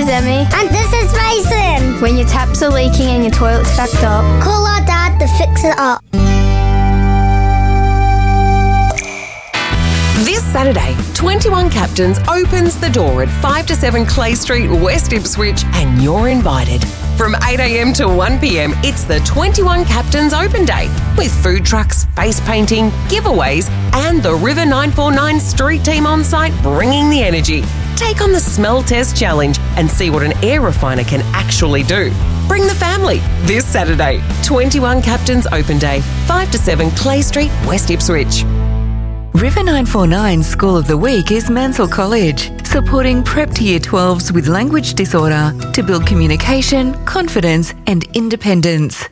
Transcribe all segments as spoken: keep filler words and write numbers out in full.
is Emmy. And this is Mason. When your taps are leaking and your toilet's backed up, call our dad to fix it up. This Saturday, twenty-one Captains opens the door at five to seven Clay Street, West Ipswich, and you're invited. From eight a.m. to one p.m, it's the twenty-one Captains Open Day with food trucks, face painting, giveaways, and the River nine four nine street team on site bringing the energy. Take on the smell test challenge and see what an air refiner can actually do. Bring the family this Saturday. twenty-one Captains Open Day, five to seven Clay Street, West Ipswich. River nine four nine School of the Week is Mansell College, supporting prep to year twelves with language disorder to build communication, confidence and independence.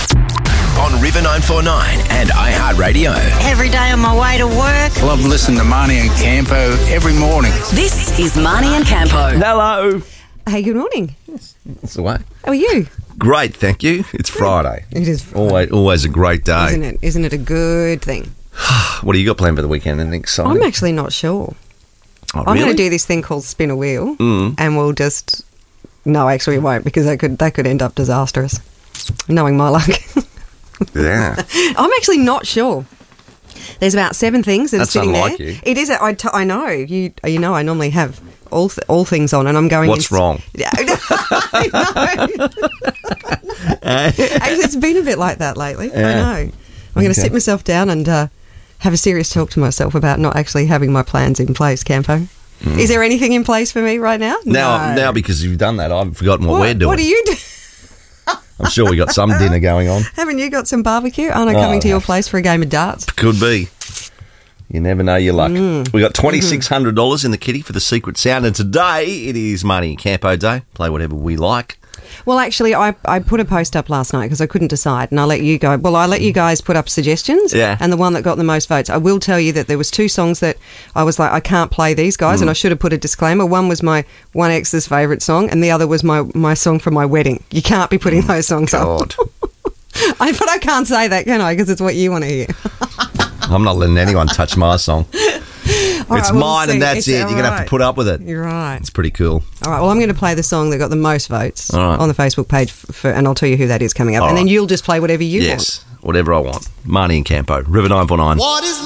On River nine four nine and iHeartRadio. Every day on my way to work. Love listening to Marnie and Campo every morning. This is Marnie and Campo. Hello. Hey, good morning. That's the way. How are you? Great, thank you. It's Friday. It is Friday. Always, always a great day. Isn't it? Isn't it a good thing? What do you got planned for the weekend? Anything exciting? I'm actually not sure. Oh, I'm really? going to do this thing called spin a wheel, Mm. and we'll just... No, actually it won't, because that could that could end up disastrous, knowing my luck. Yeah. I'm actually not sure. There's about seven things that That's are sitting unlike there. you. It is. I, t- I know. You you know I normally have all th- all things on, and I'm going... What's in- wrong? Yeah, I know. Actually, it's been a bit like that lately. Yeah. I know. I'm going to Okay. sit myself down and uh, have a serious talk to myself about not actually having my plans in place, Campo. Mm. Is there anything in place for me right now? Now, No. now because you've done that, I've forgotten what, What, we're doing. what do you do? I'm sure we got some dinner going on. Haven't you got some barbecue? Aren't I Oh, coming to your yeah. place for a game of darts? Could be. You never know your luck. Mm. We got twenty-six hundred dollars in the kitty for the secret sound, and today it is Money and Campo Day. Play whatever we like. Well, actually, I, I put a post up last night because I couldn't decide, and I let you go. Well, I let you guys put up suggestions, Yeah. and the one that got the most votes. I will tell you that there was two songs that I was like, I can't play these guys, Mm. and I should have put a disclaimer. One was my one ex's favourite song, and the other was my, my song from my wedding. You can't be putting those songs God. up. I, but I can't say that, can I? Because it's what you want to hear. I'm not letting anyone touch my song. All It's right, we'll mine see. and that's It's it. You're all going to have right. to put up with it. You're right. It's pretty cool. All right, well, I'm going to play the song that got the most votes All right. on the Facebook page, f- for, and I'll tell you who that is coming up. All and then right. you'll just play whatever you want. Yes, whatever I want. Money and Campo. River nine four nine. What is